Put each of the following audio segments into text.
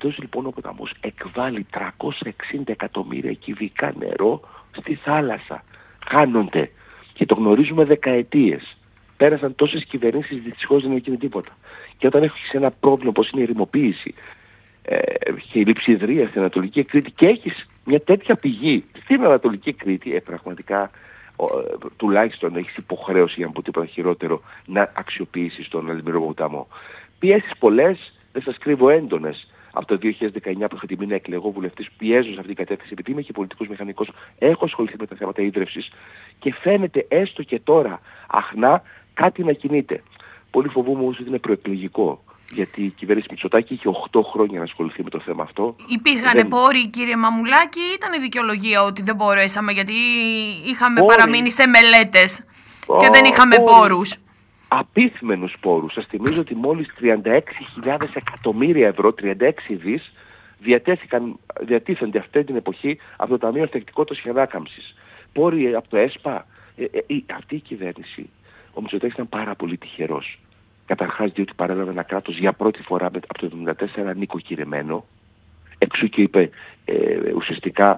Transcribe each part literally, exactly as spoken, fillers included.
αυτός λοιπόν ο ποταμός εκβάλλει τριακόσια εξήντα εκατομμύρια κυβικά νερό στη θάλασσα. Χάνονται και το γνωρίζουμε δεκαετίες. Πέρασαν τόσες κυβερνήσεις, δυστυχώς δεν έγινε τίποτα. Και όταν έχεις ένα πρόβλημα όπως είναι η ερημοποίηση ε, και η λειψιδρία στην Ανατολική Κρήτη και έχεις μια τέτοια πηγή στην Ανατολική Κρήτη, ε, πραγματικά ε, τουλάχιστον έχεις υποχρέωση, για να πω τίποτα χειρότερο, να αξιοποιήσεις τον Αλμυρό ποταμό. Πιέσεις πολλές, δεν σας κρύβω, έντονες. Από το δύο χιλιάδες δεκαεννιά που είχα την τιμή να εκλεγώ βουλευτής, πιέζω σε αυτήν την κατεύθυνση, επειδή είμαι και πολιτικός μηχανικός, έχω ασχοληθεί με τα θέματα ίδρυυσης και φαίνεται έστω και τώρα αχνά κάτι να κινείται. Πολύ φοβούμαι όμως ότι είναι προεκλογικό. Γιατί η κυβέρνηση Μητσοτάκη είχε οκτώ χρόνια να ασχοληθεί με το θέμα αυτό. Υπήρχαν δεν... πόροι, κύριε Μαμουλάκη, ή ήταν η δικαιολογία ότι δεν μπορέσαμε γιατί είχαμε πόροι. παραμείνει σε μελέτες oh, και δεν είχαμε πόροι. πόρους. Απίθμενους πόρους. Σας θυμίζω ότι μόλις τριάντα έξι χιλιάδες εκατομμύρια ευρώ, τριάντα έξι δις, διατέθηκαν, διατίθενται αυτή την εποχή από το Ταμείο Ανθεκτικότητας και Ανάκαμψης. Πόροι από το ΕΣΠΑ. Ε, ε, ε, αυτή η κυβέρνηση, ο Μητσοτάκης ήταν πάρα πολύ τυχερός. Καταρχάς διότι παρέλαβε ένα κράτος για πρώτη φορά από το εβδομήντα τέσσερα νοικοκυρεμένο. Εξού και είπε ε, ουσιαστικά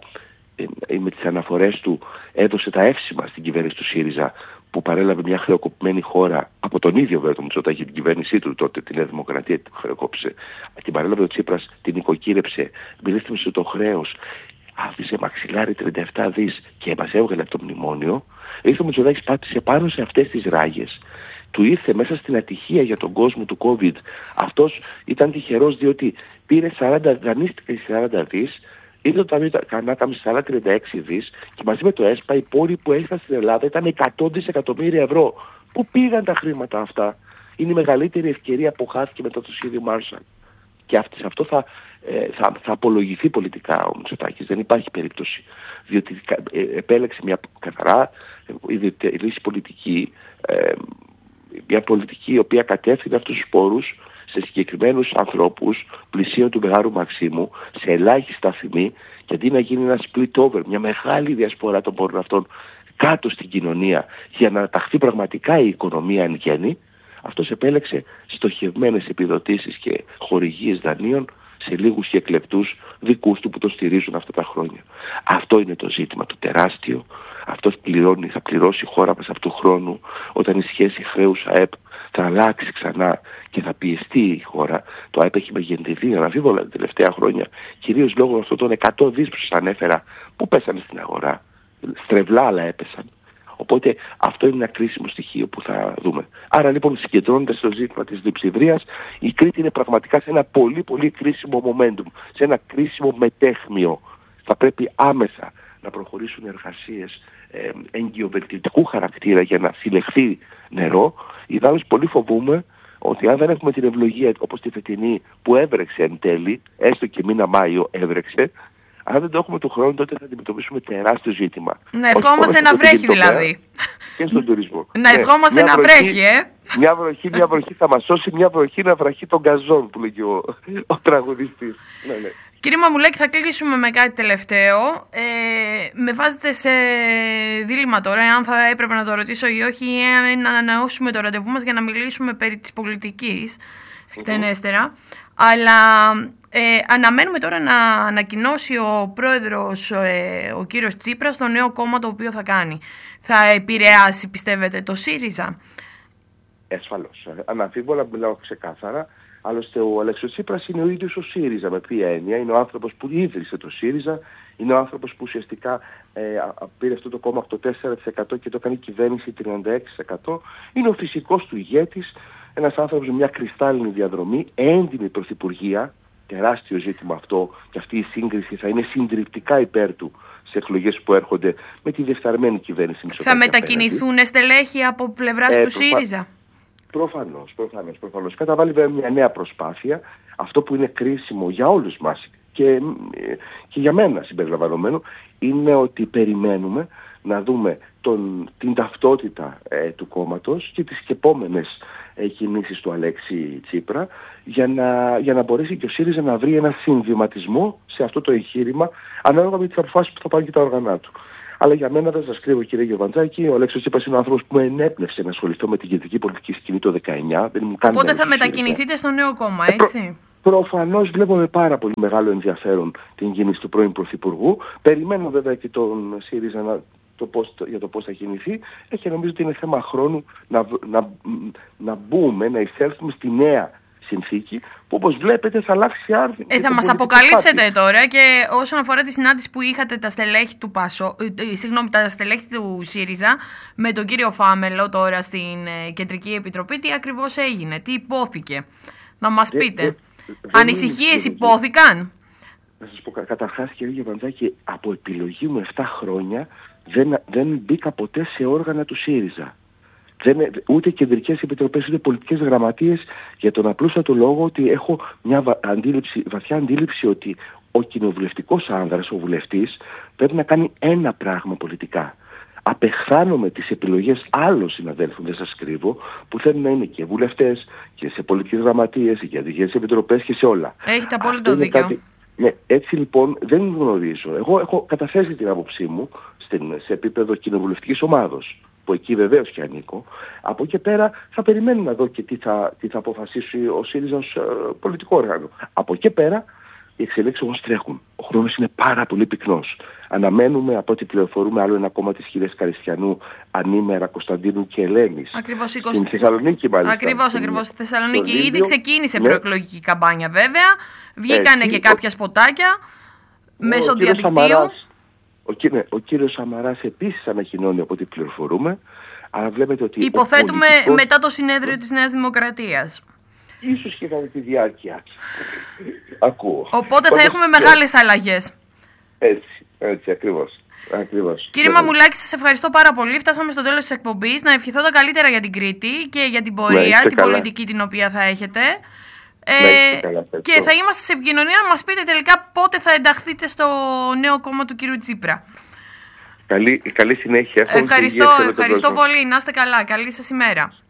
ε, με τις αναφορές του έδωσε τα εύσημα στην κυβέρνηση του ΣΥΡΙΖΑ, που παρέλαβε μια χρεοκοπημένη χώρα από τον ίδιο βέβαια τον Μητσοτάκη, την κυβέρνησή του τότε, την Νέα Δημοκρατία την χρεοκόπησε. Την παρέλαβε ο Τσίπρας, την νοικοκύρεψε, μιλήστησε το χρέος, άφησε μαξιλάρι τριάντα επτά δις και μας έβγαλε από το μνημόνιο. Ήρθε ο Μητσοτάκης, πάτησε πάνω σε αυτές τις ράγες. Του ήρθε μέσα στην ατυχία για τον κόσμο του COVID. Αυτός ήταν τυχερός διότι πήρε σαράντα, δανείστηκε σαράντα δις, ήρθε το Ταμείο Ανάκαμψης άλλα τριάντα έξι δις και μαζί με το ΕΣΠΑ οι πόροι που έφτασαν στην Ελλάδα ήταν εκατό δισεκατομμύρια ευρώ. Πού πήγαν τα χρήματα αυτά? Είναι η μεγαλύτερη ευκαιρία που χάθηκε μετά το σχέδιο Marshall. Και αυτή, σε αυτό θα, ε, θα, θα απολογηθεί πολιτικά ο Μητσοτάκης. Δεν υπάρχει περίπτωση. Διότι ε, επέλεξε μια καθαρά ε, λύση πολιτική, ε, μια πολιτική η οποία κατεύθυνε αυτούς τους πόρους σε συγκεκριμένους ανθρώπους πλησίων του Μεγάρου Μαξίμου, σε ελάχιστα θυμή, και αντί να γίνει ένα split over, μια μεγάλη διασπορά των πόρων αυτών κάτω στην κοινωνία για να ταχθεί πραγματικά η οικονομία εν γέννη, αυτός επέλεξε στοχευμένες επιδοτήσεις και χορηγίες δανείων σε λίγους και εκλεπτούς δικούς του που το στηρίζουν αυτά τα χρόνια. Αυτό είναι το ζήτημα, το τεράστιο. Αυτός πληρώνει, θα πληρώσει η χώρα μας αυτού του χρόνου, όταν η σχέση χρέους ΑΕΠ θα αλλάξει ξανά και θα πιεστεί η χώρα. Το ΑΕΠ έχει μεγενθυνθεί αναμφίβολα τα τελευταία χρόνια, κυρίως λόγω αυτών των εκατό δις που σας ανέφερα, που πέσανε στην αγορά. Στρεβλά αλλά έπεσαν. Οπότε αυτό είναι ένα κρίσιμο στοιχείο που θα δούμε. Άρα λοιπόν, συγκεντρώνοντας το ζήτημα της διψηδρίας, η Κρήτη είναι πραγματικά σε ένα πολύ πολύ κρίσιμο momentum, σε ένα κρίσιμο μετέχμιο. Θα πρέπει άμεσα να προχωρήσουν εργασίες ε, εγκυοβελτιωτικού χαρακτήρα για να συλλεχθεί νερό. Ιδάλλως πολύ φοβούμε ότι αν δεν έχουμε την ευλογία όπως τη φετινή που έβρεξε εν τέλει, έστω και μήνα Μάιο έβρεξε, αν δεν το έχουμε του χρόνου, τότε θα αντιμετωπίσουμε τεράστιο ζήτημα. Να ευχόμαστε να βρέχει δηλαδή. Και στον τουρισμό. Να ευχόμαστε να βρέχει, ε. Μια βροχή, μια βροχή θα μας σώσει, μια βροχή να βραχεί τον γκαζόν, που λέγει ο, ο τραγουδιστής. Ναι, ναι. Κύριε Μαμουλάκη, θα κλείσουμε με κάτι τελευταίο. Ε, με βάζετε σε δίλημμα τώρα, αν θα έπρεπε να το ρωτήσω ή όχι, ή αν να ανανεώσουμε το ραντεβού μας για να μιλήσουμε περί της πολιτικής, εκτενέστερα. Mm-hmm. Αλλά ε, αναμένουμε τώρα να ανακοινώσει ο πρόεδρος, ε, ο κύριος Τσίπρας, το νέο κόμμα το οποίο θα κάνει. Θα επηρεάσει, πιστεύετε, το ΣΥΡΙΖΑ? Ασφαλώς. Αναμφίβολα, μιλάω ξεκάθαρα. Άλλωστε ο Αλέξης Τσίπρας είναι ο ίδιος ο ΣΥΡΙΖΑ. Με ποια έννοια? Είναι ο άνθρωπος που ίδρυσε το ΣΥΡΙΖΑ, είναι ο άνθρωπος που ουσιαστικά ε, πήρε αυτό το κόμμα από το τέσσερα τοις εκατό και το έκανε κυβέρνηση τριάντα έξι τοις εκατό. Είναι ο φυσικός του ηγέτης, ένας άνθρωπος με μια κρυστάλλινη διαδρομή, έντιμη πρωθυπουργία, τεράστιο ζήτημα αυτό, και αυτή η σύγκριση θα είναι συντριπτικά υπέρ του σε εκλογές που έρχονται με τη διεφθαρμένη κυβέρνηση. Θα μετακινηθούν στελέχη από πλευράς ε, του ΣΥΡΙΖΑ? Προφανώς, προφανώς, προφανώς. Καταβάλει βέβαια μια νέα προσπάθεια. Αυτό που είναι κρίσιμο για όλους μας και, και για μένα συμπεριλαμβανομένο, είναι ότι περιμένουμε να δούμε τον, την ταυτότητα ε, του κόμματος και τις επόμενες ε, κινήσεις του Αλέξη Τσίπρα, για να, για να μπορέσει και ο ΣΥΡΙΖΑ να βρει ένα συμβιματισμό σε αυτό το εγχείρημα, ανάλογα με τις αποφάσεις που θα πάρουν και τα όργανα του. Αλλά για μένα, δεν σας κρύβω κύριε Γεωβαντζάκη, ο Αλέξης Τσίπρας είναι ο άνθρωπος που με ενέπνευσε να ασχοληθώ με την κεντρική πολιτική σκηνή το δεκαεννιά. Δεν μου κάνει. Οπότε θα μετακινηθείτε στο νέο κόμμα, έτσι? Ε, Προφανώς βλέπω με πάρα πολύ μεγάλο ενδιαφέρον την κίνηση του πρώην Πρωθυπουργού. Περιμένω βέβαια και τον ΣΥΡΙΖΑ να, το πώς, για το πώς θα κινηθεί. Και νομίζω ότι είναι θέμα χρόνου να, να, να μπούμε, να εισέλθουμε στη νέα συνθήκη που όπως βλέπετε θα αλλάξει άρθρο. Ε, θα μας αποκαλύψετε πάτη. Τώρα και όσον αφορά τη συνάντηση που είχατε τα στελέχη του Πασό, ε, συγγνώμη, τα στελέχη του ΣΥΡΙΖΑ με τον κύριο Φάμελο τώρα στην ε, Κεντρική Επιτροπή, τι ακριβώς έγινε, τι υπόθηκε. Να μας πείτε. Ε, ε, Ανησυχίες υπόθηκαν? Να σας πω καταρχάς, κύριε Γεβαντζάκη, από επιλογή μου επτά χρόνια δεν, δεν μπήκα ποτέ σε όργανα του ΣΥΡΙΖΑ. Δεν, ούτε κεντρικές επιτροπές ούτε πολιτικές γραμματείες, για τον απλούστατο λόγο ότι έχω μια βα, αντίληψη, βαθιά αντίληψη ότι ο κοινοβουλευτικός άνδρας, ο βουλευτής, πρέπει να κάνει ένα πράγμα πολιτικά. Απεχθάνομαι τις επιλογές άλλων συναδέλφων, δεν σας κρύβω, που θέλουν να είναι και βουλευτές και σε πολιτικές γραμματείες και κεντρικές επιτροπές και σε όλα. Έχετε απόλυτο δίκιο. Κάτι... Ναι, έτσι λοιπόν δεν γνωρίζω. Εγώ έχω καταθέσει την άποψή μου στην, σε επίπεδο κοινοβουλευτικής ομάδος, που εκεί βεβαίως και ανήκω. Από εκεί πέρα θα περιμένω να δω και τι θα, τι θα αποφασίσει ο ΣΥΡΙΖΑ ως uh, πολιτικό όργανο. Από εκεί πέρα οι εξελίξεις όμως τρέχουν. Ο χρόνος είναι πάρα πολύ πυκνός. Αναμένουμε, από ό,τι πληροφορούμε, άλλο ένα κόμμα της κυρίας Καριστιανού, ανήμερα Κωνσταντίνου και Ελένης. Ακριβώς, στην είκοσι... Θεσσαλονίκη μάλιστα. Ακριβώς, ακριβώς. Στη Θεσσαλονίκη ήδη Λίδιο, ξεκίνησε ναι. προεκλογική καμπάνια βέβαια. Βγήκανε Έτσι, και κάποια ο... σποτάκια ο... μέσω ο διαδικτύου. Σαμαράς, ο, ναι, ο κύριος Σαμαράς επίσης ανακοινώνει από ό,τι πληροφορούμε. Αλλά βλέπετε ότι υποθέτουμε πολιτικός... μετά το συνέδριο της Νέας Δημοκρατίας. Ίσως και κατά τη διάρκεια. Ακούω. Οπότε θα έχουμε μεγάλες αλλαγές. Έτσι, έτσι ακριβώς. Ακριβώς. Κύριε Μαμουλάκη, σας ευχαριστώ πάρα πολύ. Φτάσαμε στο τέλος της εκπομπής. Να ευχηθώ τα καλύτερα για την Κρήτη και για την πορεία, την καλά. πολιτική την οποία θα έχετε. Ε, καλά, και θα είμαστε σε επικοινωνία να μας πείτε τελικά πότε θα ενταχθείτε στο νέο κόμμα του κύριου Τσίπρα. Καλή, καλή συνέχεια. Ευχαριστώ, ευχαριστώ πολύ. Να είστε καλά. Καλή σας ημέρα.